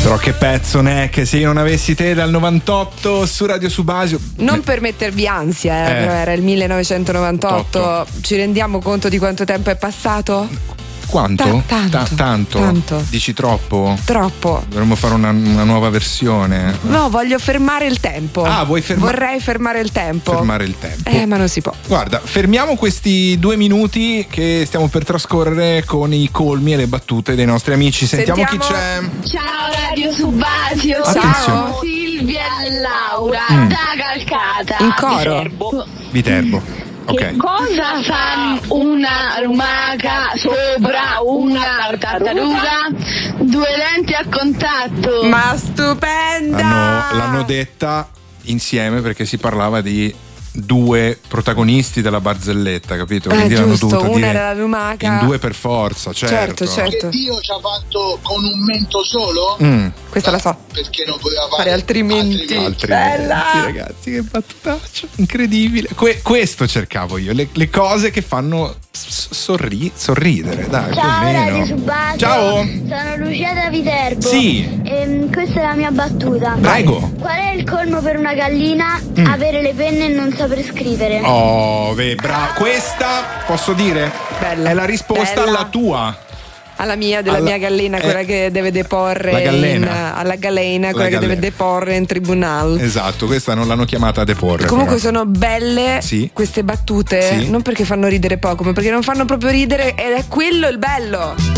Però che pezzo, Neck, se io non avessi te dal 98 su Radio Subasio. Non per mettervi ansia, però era il 1998. Ci rendiamo conto di quanto tempo è passato? Quanto? Tanto. Dici troppo? Troppo. Dovremmo fare una nuova versione. No, voglio fermare il tempo. Vuoi Vorrei fermare il tempo. Fermare il tempo. Ma non si può. Guarda, fermiamo questi 2 minuti che stiamo per trascorrere con i colmi e le battute dei nostri amici. Sentiamo chi c'è. Ciao Radio Subasio. Attenzione. Ciao Silvia e Laura da Calcata. In coro. Viterbo. Che cosa fa una lumaca sopra una tartaruga? 2 lenti a contatto. Ma stupenda! L'hanno detta insieme perché si parlava di 2 protagonisti della barzelletta, capito? Quindi l'hanno giusto, dovuto una dire era la lumaca. in 2 per forza, certo. Che Dio ci ha fatto con un mento solo? Questa la so. Perché non poteva fare altrimenti. Bella! Ragazzi, che battutaccio incredibile. Questo cercavo io, le cose che fanno sorridere, dai, più o Ciao meno. Radio Subasio. Ciao. Sono Lucia da Viterbo. Sì. Questa è la mia battuta. Prego. Qual è il colmo per una gallina? Avere le penne e non saper scrivere. Bravo. Questa, posso dire, Bella. è la risposta Bella. alla tua. Alla mia gallina, quella che deve deporre la gallena. alla galena, quella che gallena. deve deporre in tribunale. Esatto, questa non l'hanno chiamata deporre. Comunque però. sono belle queste battute, Sì. non perché fanno ridere poco, ma perché non fanno proprio ridere ed è quello il bello.